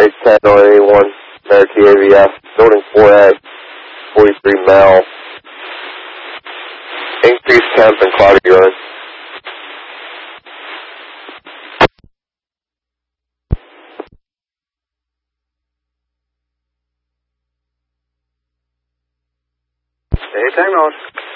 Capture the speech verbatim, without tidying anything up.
six ten on eighty-one, American A V F, building four A, forty-three mile, increased temp and cloudy urine. Hey, time out.